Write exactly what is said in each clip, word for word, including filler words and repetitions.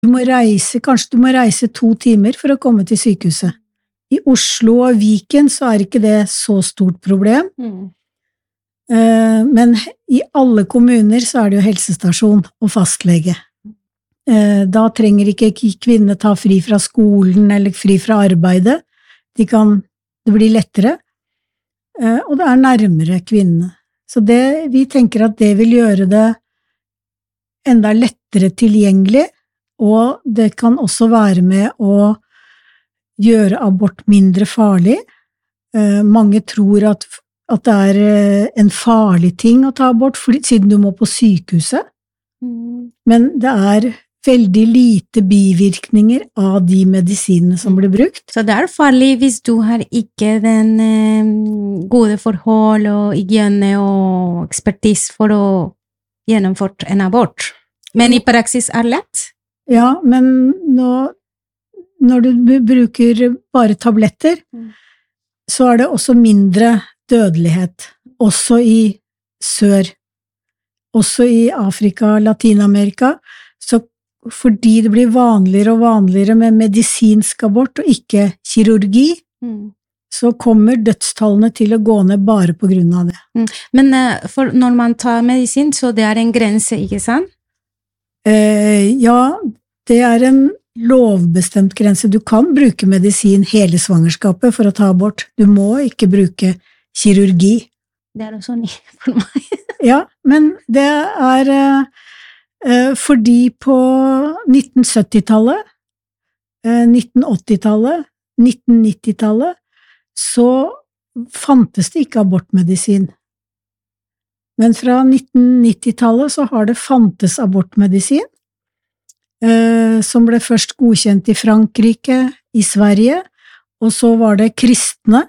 Du må reise, kanskje du må reise to timer for å komme til sykehuset. I Oslo og Viken så er ikke det så stort problem. Mm. Men i alle kommuner så er det jo helsestasjon og fastlege. Da trenger ikke kvinner ta fri fra skolen eller fri fra arbeidet. De kan, det blir lettere, og det er nærmere kvinnene. Så det, vi tenker at det vil gjøre det enda lettere tilgjengelig, og det kan også være med å gjøre abort mindre farlig. Mange tror at, at det er en farlig ting å ta abort, fordi, siden du må på sykehuset. Mm. Men det er veldig lite bivirkninger av de medisinene som blir brukt. Så det er farlig hvis du har ikke den eh, gode forhold og hygiene og ekspertis for å gjennomføre en abort. Men i praksis er det lett? Ja, men nå, når du bruker bare tabletter, mm. så er det også mindre dødelighet, også i sør, også i Afrika, Latinamerika, så fordi det blir vanligere og vanligere med medisinsk abort og ikke kirurgi, mm. så kommer dødstallene til å gå ned bare på grunn av det. Mm. Men uh, for når man tar medisin, så det er en grense, ikke sant? Uh, ja, det er en lovbestemt grense. Du kan bruke medisin hele svangerskapet for å ta abort. Du må ikke bruke kirurgi. Det er også nytt for meg. Ja, men det er... Uh, Fordi på nitten sytti-tallet, nitten åtti-tallet, nitten nitti-tallet, så fantes det ikke abortmedisin. Men fra nitten nitti-tallet så har det fantes abortmedisin, som ble først godkjent i Frankrike, i Sverige, og så var det kristne,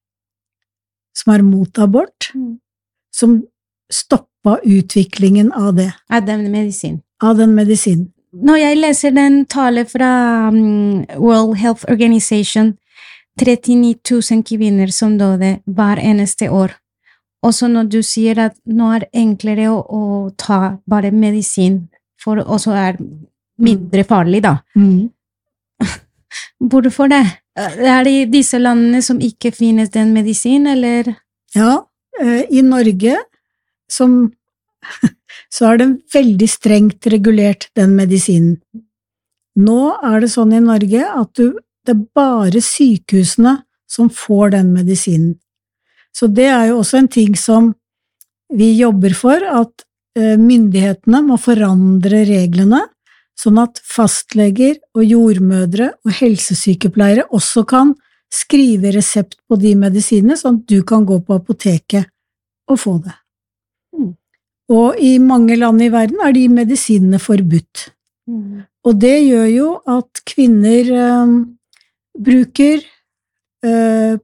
som er mot abort, som stoppet utviklingen av det. Av den medisin. Av den medisin. Når jeg leser den tale fra um, World Health Organization, trettini tusen kvinner som døde hver eneste år. Og så når du sier at nå er det enklere å, å ta bare medisin, for også er mindre farlig da. Mm. Hvorfor det? Er det i disse landene som ikke finnes den medisin, eller? Ja, i Norge som, så er det veldig strengt regulert den medisinen. Nå er det sånn i Norge at du, det er bare sykehusene som får den medisinen. Så det er jo også en ting som vi jobber for, at myndighetene må forandre reglene, sånn at fastleger og jordmødre og helsesykepleiere også kan skrive resept på de medisinene, sånn at du kan gå på apoteket og få det. Mm. Og i mange land i verden er de medisinene forbudt. Mm. Og det gjør jo at kvinner eh, bruker eh,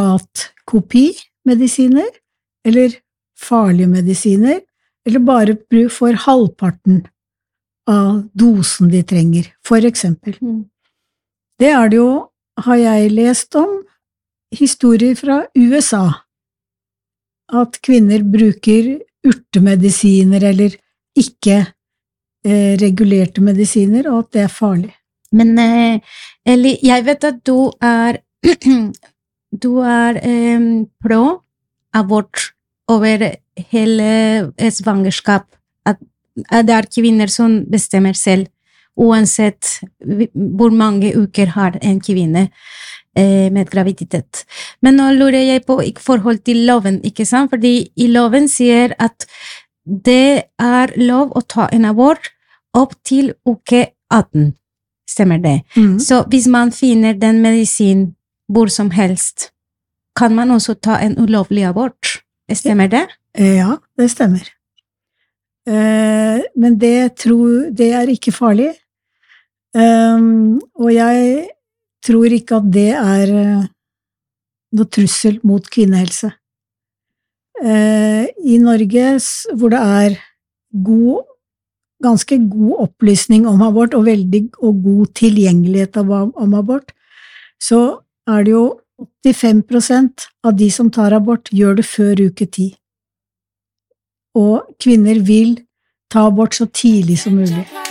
piratkopi-medisiner, eller farlige medisiner, eller bare får halvparten av dosen de trenger, for eksempel. Mm. Det er det jo, har jeg lest om, historier fra U S A, at kvinner bruker urtemedisiner eller ikke eh, regulerte medisiner, og at det er farlig. Men eh, Eli, jeg vet at du er du er eh, pro abort over hele svangerskap, at, at det er kvinner som bestemmer selv, uansett hvor mange uker har en kvinne med graviditet. Men nå lurer jeg på i forhold til loven, ikke sant? Fordi i loven sier at det er lov å ta en abort opp til uke atten. Stemmer det? Mm. Så hvis man finner den medisin hvor som helst, kan man også ta en ulovlig abort. Stemmer det? Ja, det stemmer. Men det, tror, det er ikke farlig. Og jeg tror ikke at det er noe trussel mot kvinnehelse. I Norge, hvor det er god, ganske god opplysning om abort, og veldig og god tilgjengelighet om abort, så er det jo åttifem prosent av de som tar abort gjør det før uke ti. Og kvinner vil ta abort så tidlig som mulig.